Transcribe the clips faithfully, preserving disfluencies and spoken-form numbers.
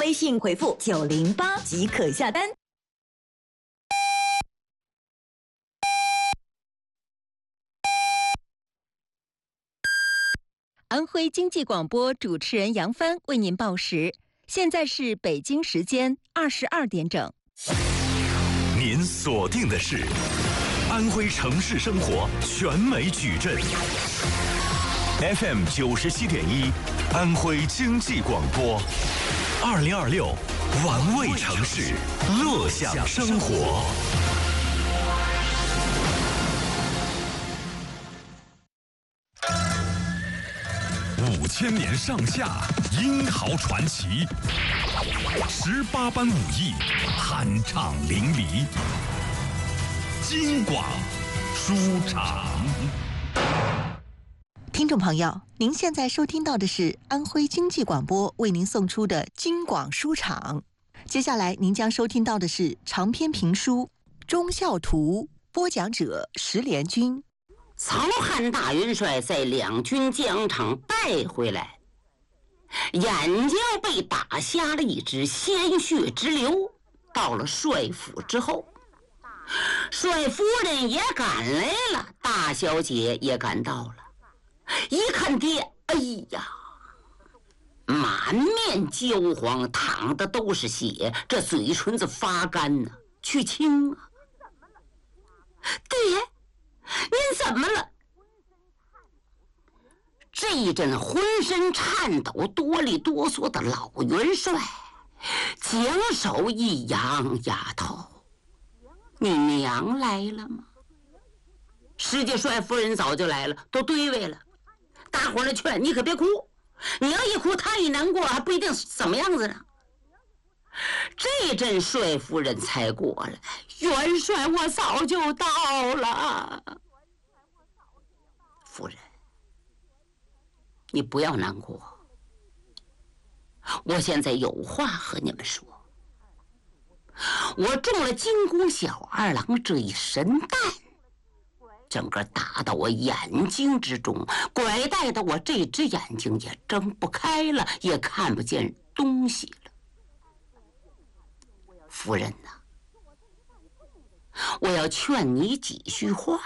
微信回复九零八即可下单。 安徽经济广播主持人杨帆为您报时，现在是北京时间二十二点整。 您锁定的是安徽城市生活全美矩阵 F M 九十七点一，安徽经济广播，二零二六玩味城市，乐享生活。五千年上下，英豪传奇；十八般武艺，酣畅淋漓。京广书场。 听众朋友，您现在收听到的是安徽经济广播为您送出的京广书场。接下来您将收听到的是长篇评书《忠孝图》，播讲者石连军。 曹汉大元帅在两军疆场败回来，眼睛被打瞎了一只，鲜血直流。到了帅府之后，帅夫人也赶来了，大小姐也赶到了。一看爹，哎呀，满面焦黄，淌的都是血，这嘴唇子发干呢、啊，去亲啊！爹，您怎么了？这一阵浑身颤抖、哆里哆嗦的老元帅，将手一扬：“丫头，你娘来了吗？”石家帅夫人早就来了，都对位了。大伙儿的劝你可别哭，你要一哭，他一难过，还不一定怎么样子呢。这阵帅夫人才过来，元帅，我早就到了。夫人，你不要难过，我现在有话和你们说。我中了金箍小二郎这一神弹，整个打到我眼睛之中，拐带的我这只眼睛也睁不开了，也看不见东西了。夫人呐、啊，我要劝你几句话。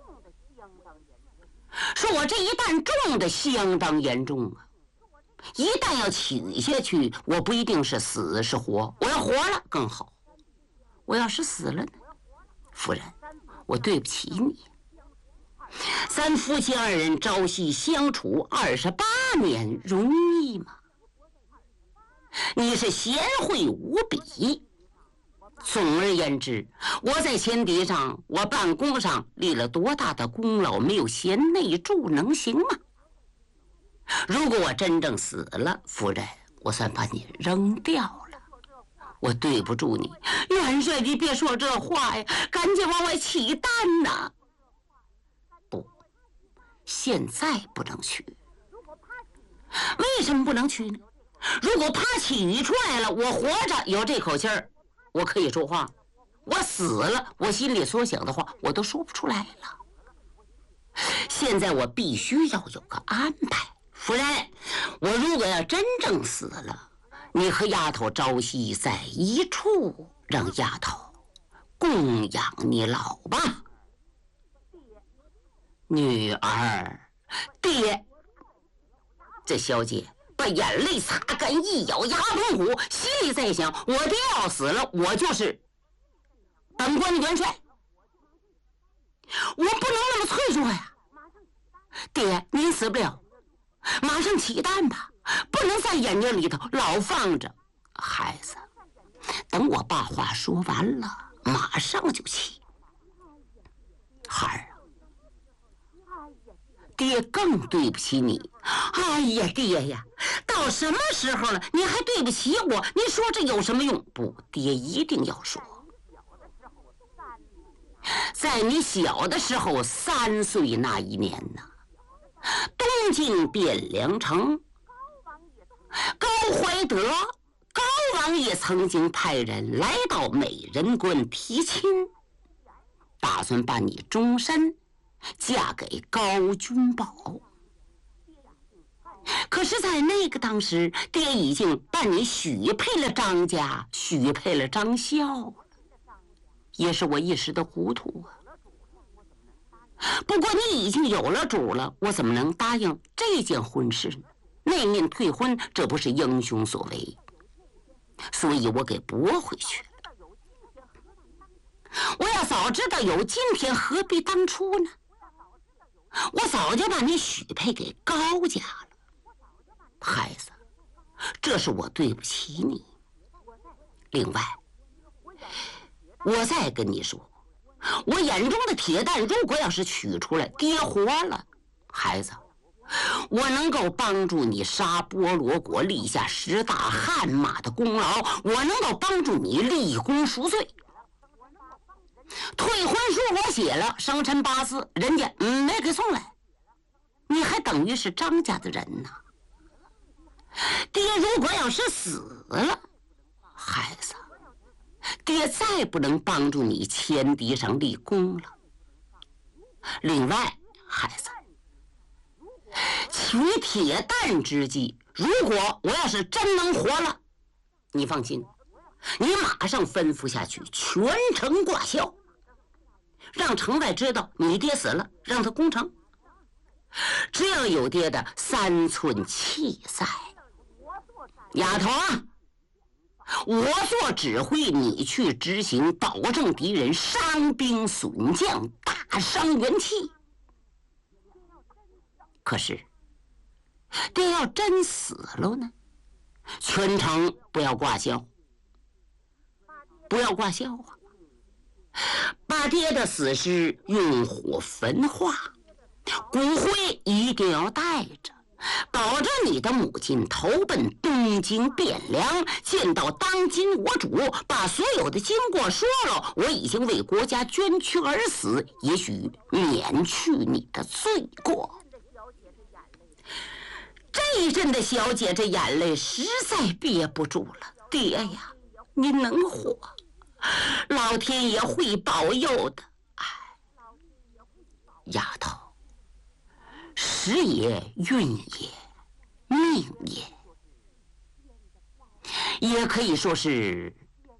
说我这一弹中的相当严重啊，一旦要取下去，我不一定是死是活，我要活了更好。我要是死了呢，夫人，我对不起你。咱夫妻二人朝夕相处二十八年，容易吗？你是贤惠无比。总而言之，我在前敌上，我办公上立了多大的功劳，没有贤内助能行吗？如果我真正死了，夫人，我算把你扔掉了，我对不住你。元帅，你别说这话呀，赶紧往外起弹呐！不，现在不能取。为什么不能取呢？如果怕取出来了，我活着有这口气儿，我可以说话；我死了，我心里所想的话我都说不出来了。现在我必须要有个安排。夫人，我如果要真正死了，你和丫头朝夕在一处，让丫头供养你老吧。女儿，爹。这小姐把眼泪擦干，一咬牙碰虎，心里在想：我爹要死了，我就是本官的元帅，我不能那么脆弱呀。爹，您死不了，马上起弹吧，不能在眼睛里头老放着。孩子，等我把话说完了，马上就起。孩儿啊，爹更对不起你。哎呀，爹呀，到什么时候了，你还对不起我？你说这有什么用？不，爹一定要说。在你小的时候，三岁那一年呢，东晋汴梁城，高怀德高王爷曾经派人来到美人关提亲，打算把你终身嫁给高君宝。 可是在那个当时，爹已经把你许配了张家，许配了张孝，也是我一时的糊涂啊。不过你已经有了主了，我怎么能答应这件婚事呢？内面退婚，这不是英雄所为，所以我给驳回去了。我要早知道有今天，何必当初呢？我早就把你许配给高家了。孩子，这是我对不起你。另外，我再跟你说，我眼中的铁蛋，如果要是取出来，爹活了，孩子，我能够帮助你杀波罗国，立下十大汗马的功劳，我能够帮助你立功赎罪。退婚书我写了，生辰八字人家嗯没给送来，你还等于是张家的人呢。爹如果要是死了，孩子，爹再不能帮助你前敌上立功了。另外，孩子，取铁蛋之计，如果我要是真能活了，你放心，你马上吩咐下去，全城挂孝，让城外知道你爹死了，让他攻城。只要有爹的三寸气在，丫头啊，我做指挥，你去执行，保证敌人伤兵损将，大伤元气。可是爹要真死了呢，全城不要挂孝，不要挂孝啊！把爹的死尸用火焚化，骨灰一定要带着，保证你的母亲投奔东京汴梁，见到当今我主，把所有的经过说了，我已经为国家捐躯而死，也许免去你的罪过。这一阵的小姐这眼泪实在憋不住了，爹呀，你能活，老天爷会保佑的。哎，丫头，时也，运也，命也，也可以说是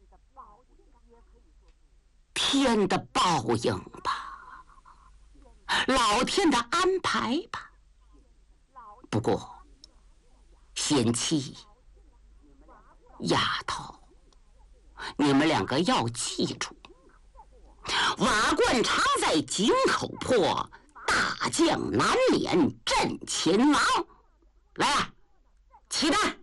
天的报应吧，老天的安排吧。不过贤妻，丫头，你们两个要记住，瓦罐常在井口破，大将难免阵前亡。来啊，起蛋！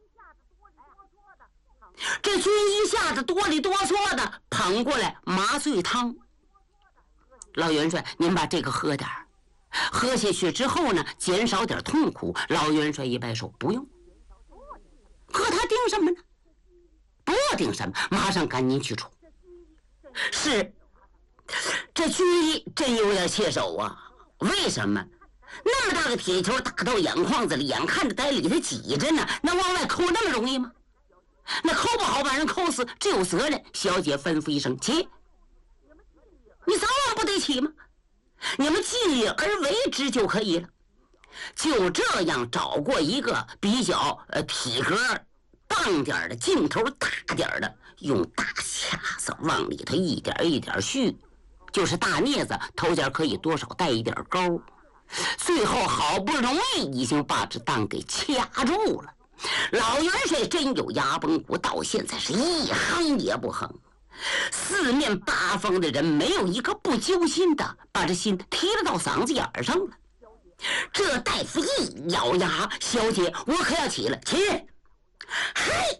这军医吓得哆里哆嗦的，捧过来麻醉汤。老元帅，您把这个喝点儿，喝下去之后呢，减少点痛苦。老元帅一摆手，不用。可他盯什么呢？不盯什么，马上赶紧去除。是，这军医真有点切手啊！为什么？那么大个铁球打到眼眶子里，眼看着在里头挤着呢，那往外抠那么容易吗？那抠不好把人抠死，这有责任。小姐吩咐一声，起！你早晚不得起吗？你们尽力而为之就可以了。就这样找过一个比较呃体格棒点的，劲头大点的，用大卡子往里头一点一点续，就是大镊子头尖可以多少带一点钩，最后好不容易已经把这蛋给掐住了。老元帅真有牙崩骨，到现在是一哼也不哼。四面八方的人没有一个不揪心的，把这心提了到嗓子眼上了。这大夫一咬牙，小姐，我可要起了，起！嘿，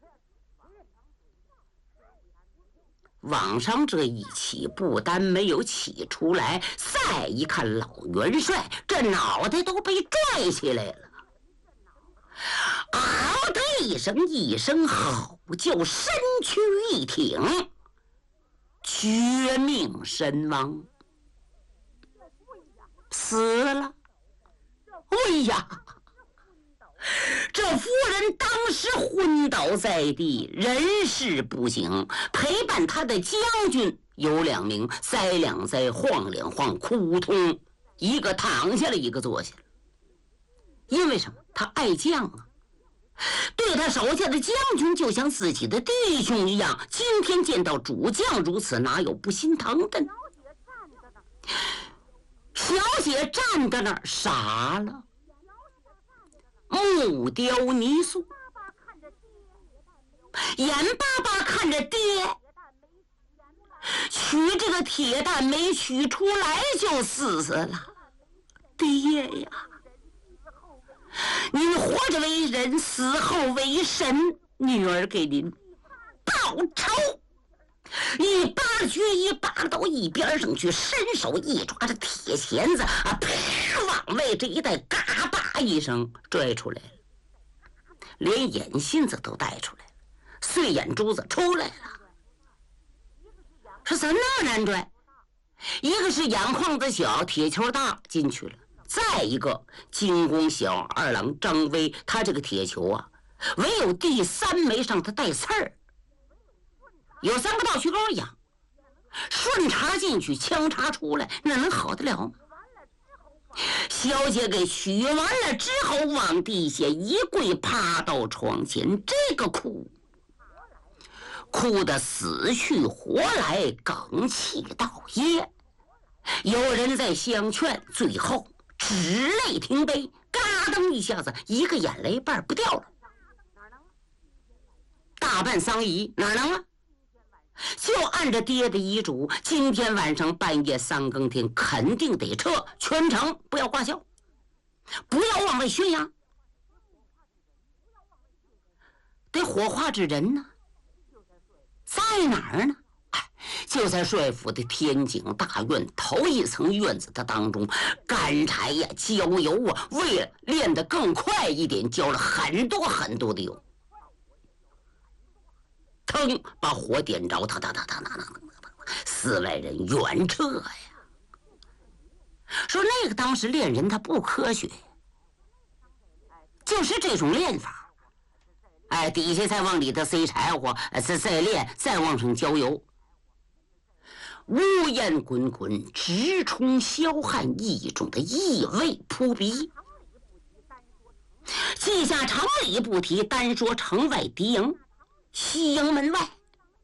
往上这一起，不单没有起出来，再一看老元帅，这脑袋都被拽起来了。嗷的一声，一声吼叫，身躯一挺，绝命身亡，死了。哎呀，这夫人当时昏倒在地，人事不省。陪伴他的将军有两名，栽两栽，晃两晃，哭通，一个躺下了，一个坐下了。因为什么？ 他爱将啊，对他手下的将军就像自己的弟兄一样。今天见到主将如此，哪有不心疼的呢？小姐站在那儿傻了，木雕泥塑，眼巴巴看着爹，取这个铁蛋没取出来就死了。爹呀，您活着为人，死后为神，女儿给您报仇。一巴撅一巴到一边上去，伸手一抓着铁钳子啊，啪往外这一带，嘎巴一声拽出来了，连眼芯子都带出来了，碎眼珠子出来了。说怎么那么难拽？一个是眼眶子小，铁球大进去了，再一个金弓小二郎张威，他这个铁球啊，唯有第三枚上他带刺儿，有三个倒须钩一样，顺插进去，枪插出来，那能好得了吗？小姐给取完了之后，往地下一跪，趴到床前，这个哭哭得死去活来，哽气倒噎。有人在相劝，最后止泪停杯，嘎噔一下子，一个眼泪瓣不掉了。大办丧仪哪能啊？就按着爹的遗嘱，今天晚上半夜三更天肯定得撤，全城不要挂孝，不要往外宣扬，得火化之人呢，在哪儿呢？就在帅府的天井大院头一层院子的当中，干柴呀、焦油啊，为了炼得更快一点，浇了很多很多的油，腾把火点着，他他他他他四外人远撤呀。说那个当时炼人他不科学，就是这种炼法，哎，底下再往里头塞柴火，再再炼，再往上浇油，乌烟滚滚，直冲霄汉，一种的异味扑鼻。记下城里不提，单说城外敌营，西营门外，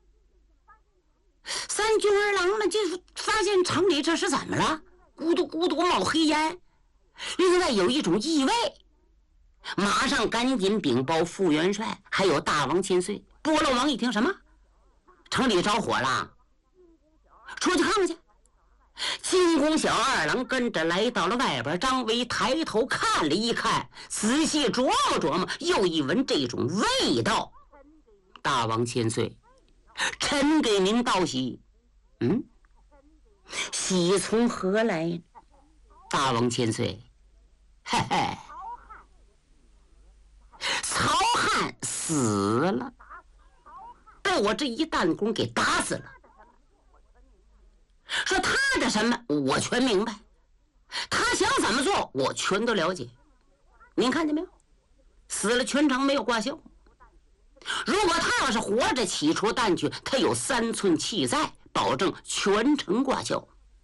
三军儿郎们就发现城里这是怎么了？咕嘟咕嘟冒黑烟，另外有一种异味，马上赶紧禀报副元帅，还有大王千岁。波罗王一听，什么？城里着火了？出去看看去。金弓小二郎跟着来到了外边，张维抬头看了一看，仔细琢磨琢磨，又一闻这种味道。大王千岁，臣给您道喜。嗯，喜从何来？大王千岁，嘿嘿，曹汉死了，被我这一弹弓给打死了。说他的什么我全明白，他想怎么做我全都了解。您看见没有？死了全城没有挂孝。如果他要是活着起出弹去，他有三寸气在，保证全城挂孝。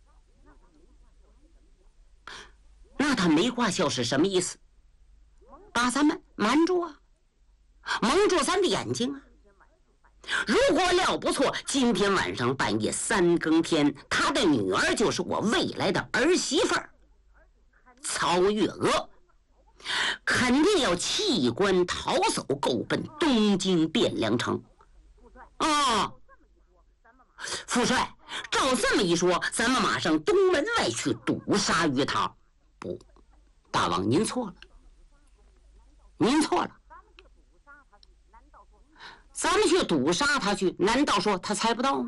那他没挂孝是什么意思？把咱们瞒住啊，蒙住咱的眼睛啊。如果料不错，今天晚上半夜三更天，他的女儿就是我未来的儿媳妇儿曹月娥，肯定要弃官逃走，够奔东京汴梁城。哦，副帅，照这么一说，咱们马上东门外去堵杀于他。不，大王您错了，您错了。咱们去堵杀他去，难道说他猜不到吗？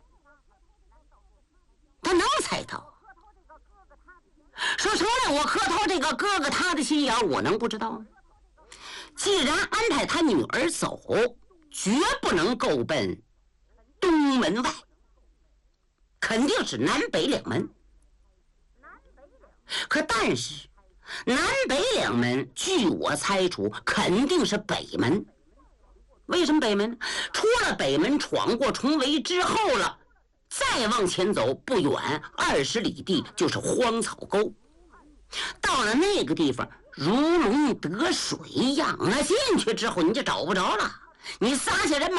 他能猜到。说成了我磕头这个哥哥他的心眼，我能不知道吗？既然安排他女儿走，绝不能够奔东门外，肯定是南北两门。可但是南北两门，据我猜出，肯定是北门。为什么北门？出了北门，闯过重围之后了，再往前走不远，二十里地就是荒草沟。到了那个地方， 如龙得水一样，那进去之后你就找不着了。你撒下人马